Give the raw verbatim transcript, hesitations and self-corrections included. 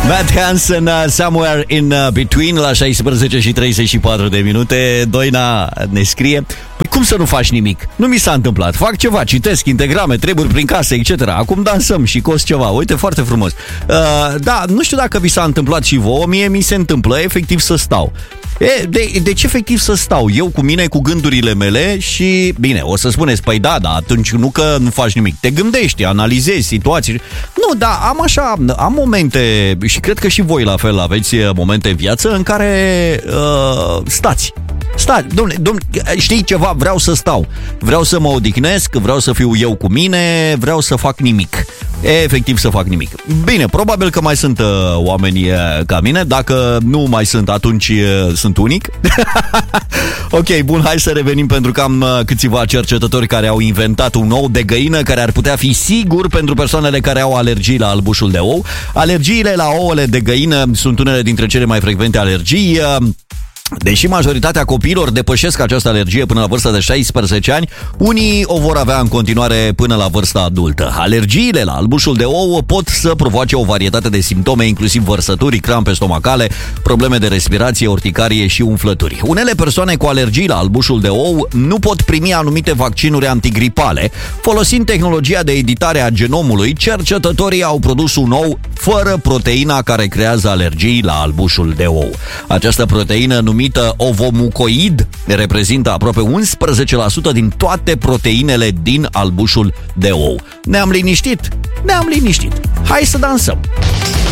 Matt Hansen, uh, Somewhere in uh, Between, la șaisprezece și treizeci și patru de minute. Doina ne scrie: păi cum să nu faci nimic? Nu mi s-a întâmplat. Fac ceva, citesc integrame, treburi prin casă, et cetera. Acum dansăm și cos ceva. Uite, foarte frumos. Uh, da, nu știu dacă vi s-a întâmplat și vouă. Mie mi se întâmplă efectiv să stau. E, de, de ce efectiv să stau eu cu mine, cu gândurile mele și, bine, o să spuneți, păi da, da, atunci nu că nu faci nimic. Te gândești, analizezi situații. Nu, da, am așa, am momente și cred că și voi la fel aveți momente în viață în care uh, stați. Stai, domnule, domnule, știi ceva? Vreau să stau. Vreau să mă odihnesc, vreau să fiu eu cu mine, vreau să fac nimic. Efectiv să fac nimic. Bine, probabil că mai sunt uh, oameni uh, ca mine. Dacă nu mai sunt, atunci uh, sunt unic. Ok, bun, hai să revenim pentru că am uh, câțiva cercetători care au inventat un ou de găină care ar putea fi sigur pentru persoanele care au alergii la albușul de ou. Alergiile la ouăle de găină sunt unele dintre cele mai frecvente alergii. Uh, Deși majoritatea copiilor depășesc această alergie până la vârsta de șaisprezece ani, unii o vor avea în continuare până la vârsta adultă. Alergiile la albușul de ou pot să provoace o varietate de simptome, inclusiv vărsături, crampe stomacale, probleme de respirație, urticarie și umflături. Unele persoane cu alergii la albușul de ou nu pot primi anumite vaccinuri antigripale. Folosind tehnologia de editare a genomului, cercetătorii au produs un ou fără proteina care creează alergii la albușul de ou. Această proteină numită ovomucoid reprezintă aproape unsprezece la sută din toate proteinele din albușul de ou. Ne-am liniștit? Ne-am liniștit. Hai să dansăm!